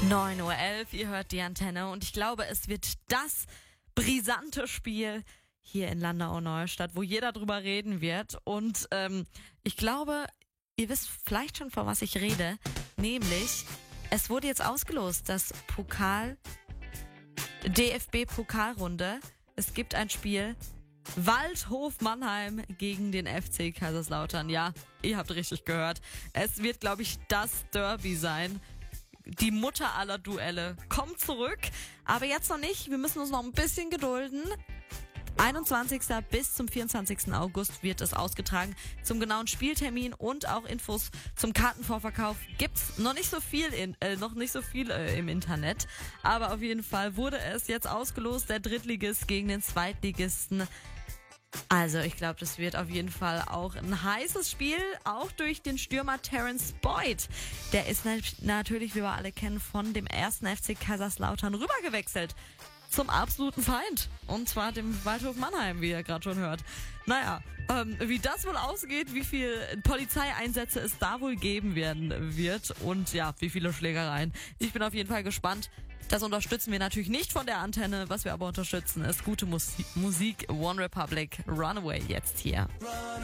9:11 Uhr, ihr hört die Antenne und ich glaube, es wird das brisante Spiel hier in Landau-Neustadt, wo jeder drüber reden wird. Und ich glaube, ihr wisst vielleicht schon, von was ich rede. Nämlich, es wurde jetzt ausgelost, das DFB-Pokalrunde. Es gibt ein Spiel, Waldhof Mannheim gegen den FC Kaiserslautern. Ja, ihr habt richtig gehört. Es wird, glaube ich, das Derby sein. Die Mutter aller Duelle kommt zurück, aber jetzt noch nicht. Wir müssen uns noch ein bisschen gedulden. 21. bis zum 24. August wird es ausgetragen. Zum genauen Spieltermin und auch Infos zum Kartenvorverkauf gibt's noch nicht so viel im Internet. Aber auf jeden Fall wurde es jetzt ausgelost, der Drittligist gegen den Zweitligisten. Also ich glaube, das wird auf jeden Fall auch ein heißes Spiel, auch durch den Stürmer Terence Boyd. Der ist natürlich, wie wir alle kennen, von dem 1. FC Kaiserslautern rübergewechselt zum absoluten Feind. Und zwar dem Waldhof Mannheim, wie ihr gerade schon hört. Naja, wie das wohl ausgeht, wie viel Polizeieinsätze es da wohl geben werden wird und ja, wie viele Schlägereien. Ich bin auf jeden Fall gespannt. Das unterstützen wir natürlich nicht von der Antenne. Was wir aber unterstützen, ist gute Musik. One Republic, Runaway jetzt hier.